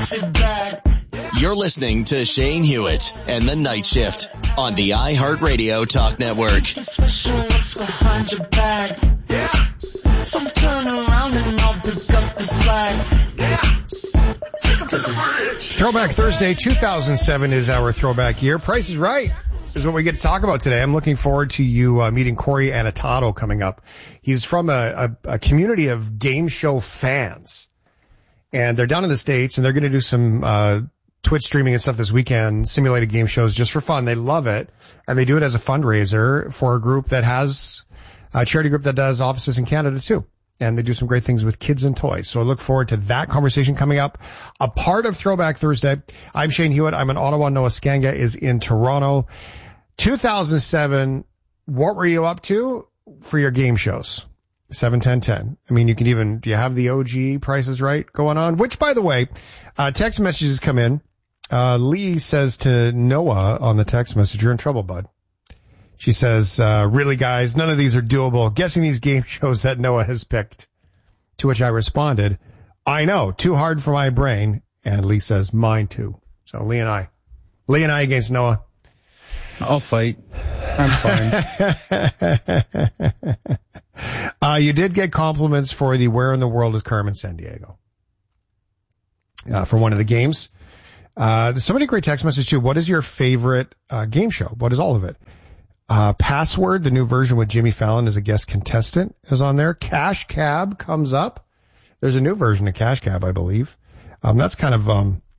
Sit back. You're listening to Shane Hewitt and the Night Shift on the iHeartRadio Talk Network. Especially what's behind your back. Yeah. So turn around and I'll pick up the slack. Yeah. Take up this bridge. Throwback Thursday 2007 is our throwback year. Price is Right is what we get to talk about today. I'm looking forward to you meeting Corey Anatoto coming up. He's from a community of game show fans. And they're down in the States, and they're going to do some Twitch streaming and stuff this weekend, simulated game shows just for fun. They love it, and they do it as a fundraiser for a group that has a charity group that does offices in Canada too. And they do some great things with kids and toys. So I look forward to that conversation coming up. A part of Throwback Thursday. I'm Shane Hewitt. I'm in Ottawa. Noah Skanga is in Toronto. 2007, what were you up to for your game shows? 7-10-10. I mean, do you have the OG Price is Right going on? Which, by the way, text messages come in. Lee says to Noah on the text message, you're in trouble, bud. She says, really, guys, none of these are doable. Guessing these game shows that Noah has picked. To which I responded, I know, too hard for my brain. And Lee says, mine too. So Lee and I against Noah. I'll fight. I'm fine. You did get compliments for the Where in the World is Carmen Sandiego? For one of the games. There's so many great text messages too. What is your favorite game show? What is all of it? Password, the new version with Jimmy Fallon as a guest contestant, is on there. Cash Cab comes up. There's a new version of Cash Cab, I believe. That's kind of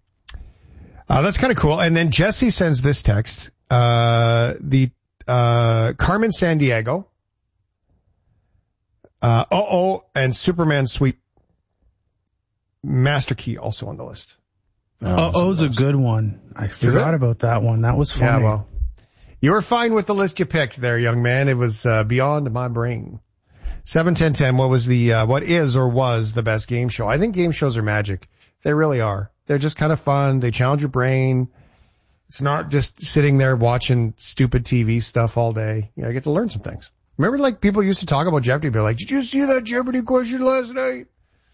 cool. And then Jesse sends this text. Carmen Sandiego. And Superman Sweep Master Key also on the list. Oh's a good one. I forgot about that one. That was funny. Yeah, well, you were fine with the list you picked there, young man. It was beyond my brain. 7-10-10, what is or was the best game show? I think game shows are magic. They really are. They're just kind of fun. They challenge your brain. It's not just sitting there watching stupid TV stuff all day. You get to learn some things. Remember, like, people used to talk about Jeopardy, be like, did you see that Jeopardy question last night?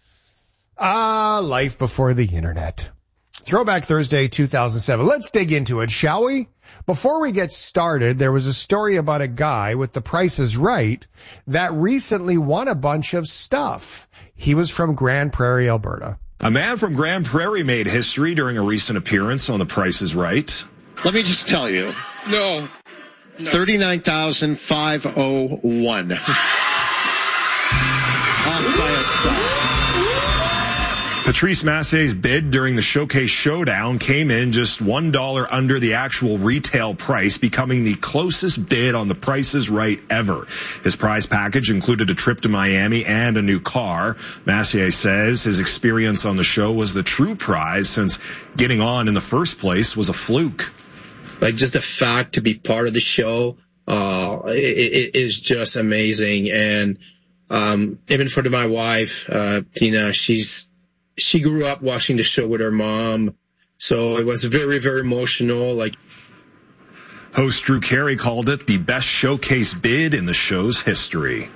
Life before the internet. Throwback Thursday 2007. Let's dig into it, shall we? Before we get started, there was a story about a guy with the Price is Right that recently won a bunch of stuff. He was from Grand Prairie, Alberta. A man from Grand Prairie made history during a recent appearance on The Price is Right. Let me just tell you. No. 39,501. Patrice Massey's bid during the Showcase Showdown came in just $1 under the actual retail price, becoming the closest bid on The Price is Right ever. His prize package included a trip to Miami and a new car. Massey says his experience on the show was the true prize, since getting on in the first place was a fluke. Like, just the fact to be part of the show, it is just amazing. And even for my wife, Tina, she grew up watching the show with her mom, so it was very, very emotional. Host Drew Carey called it the best Showcase bid in the show's history.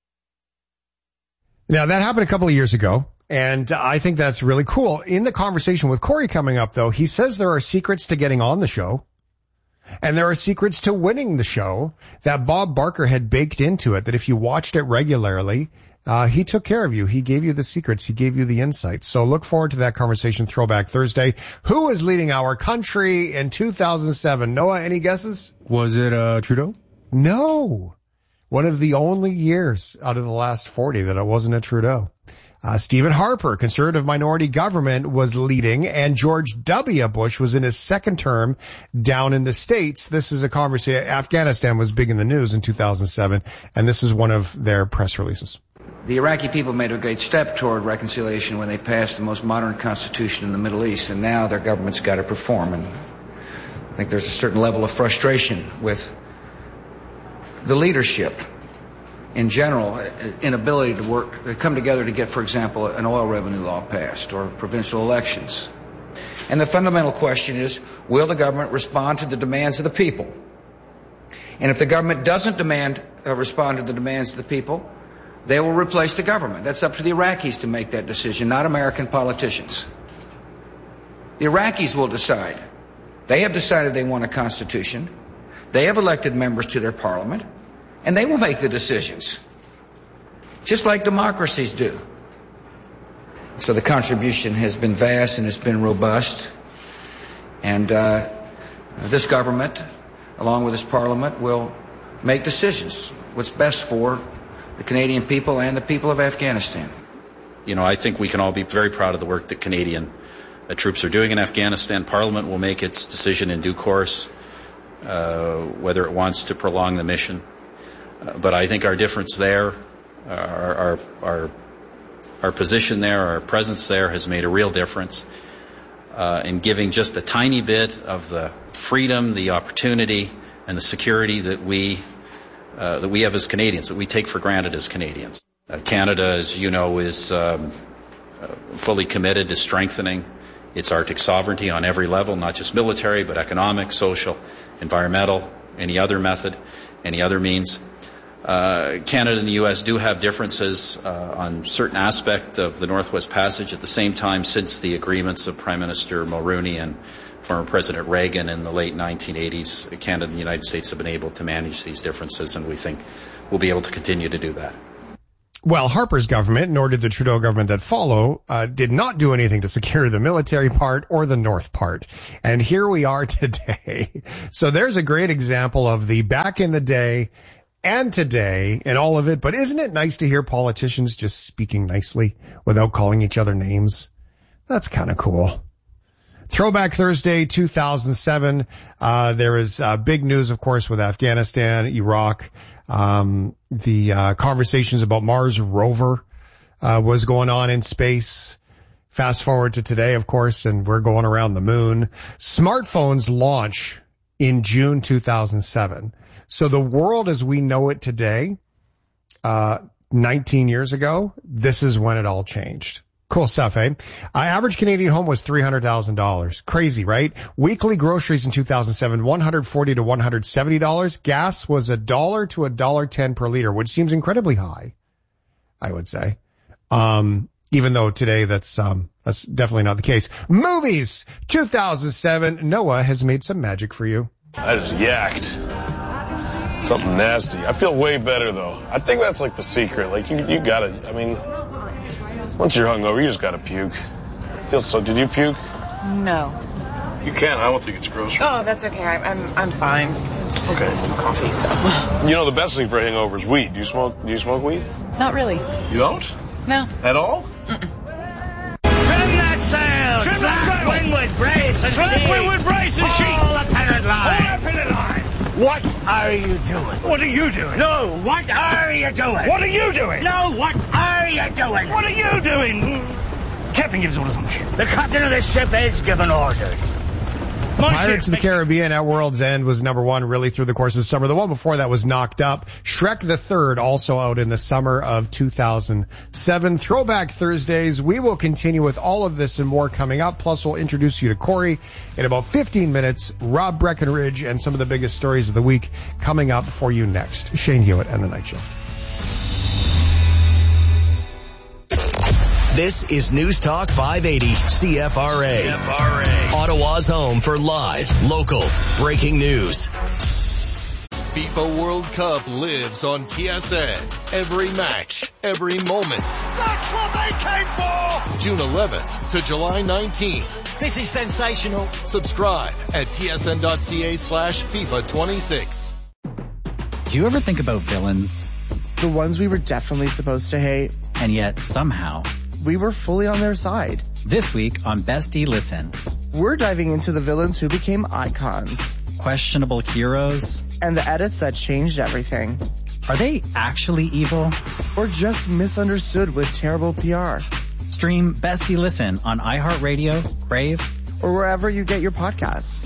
Now, that happened a couple of years ago, and I think that's really cool. In the conversation with Corey coming up, though, he says there are secrets to getting on the show. And there are secrets to winning the show that Bob Barker had baked into it, that if you watched it regularly, he took care of you. He gave you the secrets. He gave you the insights. So look forward to that conversation, Throwback Thursday. Who is leading our country in 2007? Noah, any guesses? Was it Trudeau? No. One of the only years out of the last 40 that it wasn't a Trudeau. Stephen Harper, conservative minority government, was leading, and George W. Bush was in his second term down in the States. This is a conversation. Afghanistan was big in the news in 2007, and this is one of their press releases. The Iraqi people made a great step toward reconciliation when they passed the most modern constitution in the Middle East, and now their government's got to perform. And I think there's a certain level of frustration with the leadership in general, inability to come together to get, for example, an oil revenue law passed or provincial elections. And the fundamental question is, will the government respond to the demands of the people? And if the government doesn't respond to the demands of the people, they will replace the government. That's up to the Iraqis to make that decision, not American politicians. The Iraqis will decide. They have decided they want a constitution. They have elected members to their parliament, and they will make the decisions, just like democracies do. So the contribution has been vast and it's been robust. And this government, along with this parliament, will make decisions what's best for the Canadian people and the people of Afghanistan. You know, I think we can all be very proud of the work that Canadian troops are doing in Afghanistan. Parliament will make its decision in due course, whether it wants to prolong the mission. But I think our difference there, our position there, our presence there has made a real difference in giving just a tiny bit of the freedom, the opportunity, and the security that we have as Canadians, that we take for granted as Canadians. Canada, as you know, is fully committed to strengthening its Arctic sovereignty on every level, not just military, but economic, social, environmental, any other method, any other means. Canada and the U.S. do have differences on certain aspects of the Northwest Passage. At the same time, since the agreements of Prime Minister Mulroney and former President Reagan in the late 1980s, Canada and the United States have been able to manage these differences, and we think we'll be able to continue to do that. Well, Harper's government, nor did the Trudeau government that follow, did not do anything to secure the military part or the North part. And here we are today. So there's a great example of the back in the day and today and all of it. But isn't it nice to hear politicians just speaking nicely without calling each other names? That's kind of cool. Throwback Thursday 2007. There is big news, of course, with Afghanistan, Iraq. The conversations about Mars rover was going on in space. Fast forward to today, of course, and we're going around the moon. Smartphones launch in June 2007. So the world as we know it today, 19 years ago, this is when it all changed. Cool stuff, eh? Average Canadian home was $300,000. Crazy, right? Weekly groceries in 2007, $140 to $170. Gas was $1 to $1.10 per liter, which seems incredibly high, I would say. Even though today that's definitely not the case. Movies, 2007. Noah has made some magic for you. I just yacked. Something nasty. I feel way better though. I think that's like the secret. Like you gotta, I mean, once you're hungover, you just gotta puke. Feels so. Did you puke? No. You can't. I don't think it's gross. Oh, that's okay. I'm fine. Okay. Some coffee. So. You know the best thing for a hangover is weed. Do you smoke weed? Not really. You don't? No. At all? Mm-mm. Trim that sail! Trim that sail! Windward, brace and sheet! Windward, brace and sheet! Hold the pennant line! Hold the pennant line! What are you doing? What are you doing? No, what are you doing? What are you doing? No, what are you doing? What are you doing? Captain gives orders on the ship. The captain of the ship is giving orders. Pirates of the Caribbean at World's End was number one really through the course of the summer. The one before that was Knocked Up. Shrek the Third also out in the summer of 2007. Throwback Thursdays. We will continue with all of this and more coming up. Plus we'll introduce you to Corey in about 15 minutes. Rob Breckenridge and some of the biggest stories of the week coming up for you next. Shane Hewitt and the Night Shift. This is News Talk 580 CFRA. Ottawa's home for live, local, breaking news. FIFA World Cup lives on TSN. Every match, every moment. That's what they came for! June 11th to July 19th. This is sensational. Subscribe at tsn.ca/FIFA26. Do you ever think about villains? The ones we were definitely supposed to hate. And yet, somehow, we were fully on their side. This week on Bestie Listen, we're diving into the villains who became icons. Questionable heroes. And the edits that changed everything. Are they actually evil? Or just misunderstood with terrible PR? Stream Bestie Listen on iHeartRadio, Crave, or wherever you get your podcasts.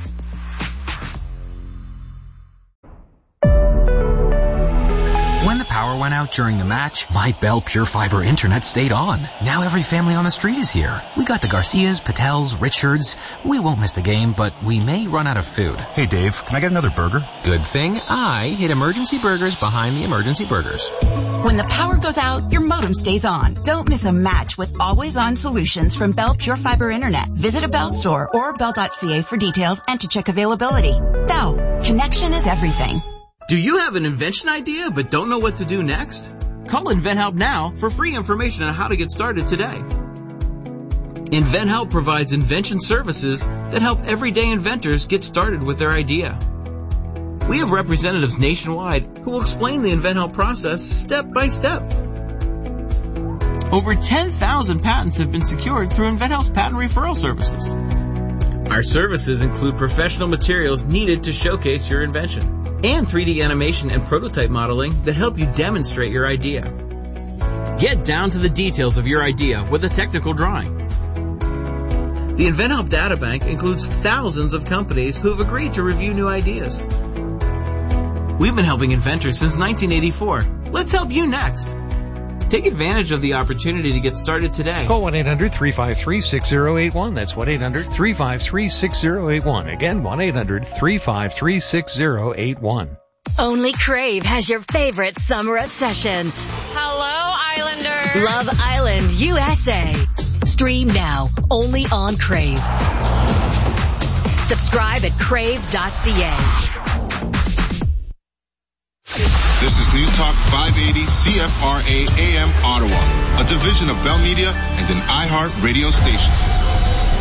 When the power went out during the match, my Bell Pure Fiber internet stayed on. Now every family on the street is here. We got the Garcias, Patels, Richards. We won't miss the game, but we may run out of food. Hey Dave, can I get another burger? Good thing I hid Emergency Burgers behind the Emergency Burgers. When the power goes out, your modem stays on. Don't miss a match with always-on solutions from Bell Pure Fiber Internet. Visit a Bell store or bell.ca for details and to check availability. Bell, connection is everything. Do you have an invention idea but don't know what to do next? Call InventHelp now for free information on how to get started today. InventHelp provides invention services that help everyday inventors get started with their idea. We have representatives nationwide who will explain the InventHelp process step by step. Over 10,000 patents have been secured through InventHelp's patent referral services. Our services include professional materials needed to showcase your invention and 3D animation and prototype modeling that help you demonstrate your idea. Get down to the details of your idea with a technical drawing. The InventHelp Databank includes thousands of companies who have agreed to review new ideas. We've been helping inventors since 1984. Let's help you next. Take advantage of the opportunity to get started today. Call 1-800-353-6081. That's 1-800-353-6081. Again, 1-800-353-6081. Only Crave has your favorite summer obsession. Hello, Islanders. Love Island, USA. Stream now, only on Crave. Subscribe at crave.ca. This is News Talk 580 CFRA AM Ottawa, a division of Bell Media and an iHeart radio station.